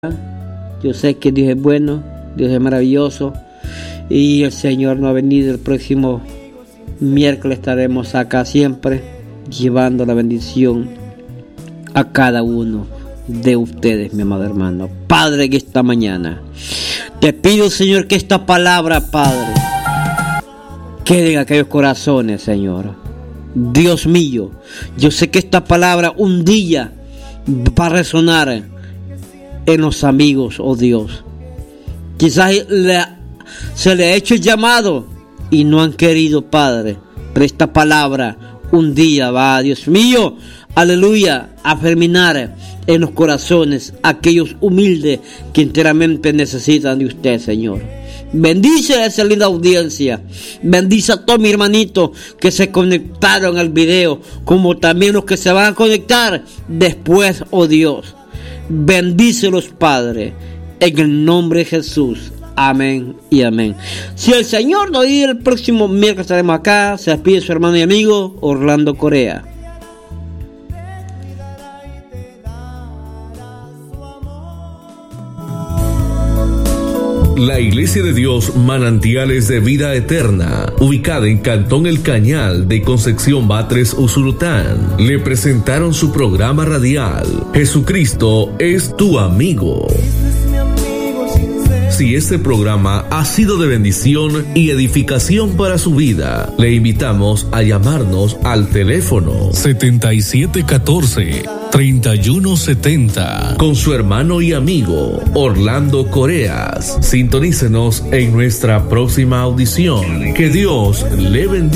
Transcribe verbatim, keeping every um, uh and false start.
Yo sé que Dios es bueno, Dios es maravilloso y el Señor no ha venido. El próximo miércoles estaremos acá siempre llevando la bendición a cada uno de ustedes, mi amado hermano. Padre, que esta mañana te pido, Señor, que esta palabra, Padre, quede en aquellos corazones, Señor. Dios mío, yo sé que esta palabra un día va a resonar en los amigos, oh Dios. Quizás le, se le ha hecho el llamado y no han querido, Padre, pero esta palabra un día va, Dios mío, aleluya, a germinar en los corazones aquellos humildes que enteramente necesitan de usted, Señor. Bendice a esa linda audiencia, bendice a todos mis hermanitos que se conectaron al video, como también los que se van a conectar después, oh Dios. Bendícelos, Padre, en el nombre de Jesús. Amén y amén. Si el Señor nos dice, el próximo miércoles estaremos acá. Se despide su hermano y amigo Orlando Corea. La Iglesia de Dios Manantiales de Vida Eterna, ubicada en Cantón El Cañal de Concepción Batres, Usulután, le presentaron su programa radial Jesucristo es tu amigo. Si este programa ha sido de bendición y edificación para su vida, le invitamos a llamarnos al teléfono setenta y siete catorce, treinta y uno setenta con su hermano y amigo Orlando Coreas. Sintonícenos en nuestra próxima audición. Que Dios le bendiga.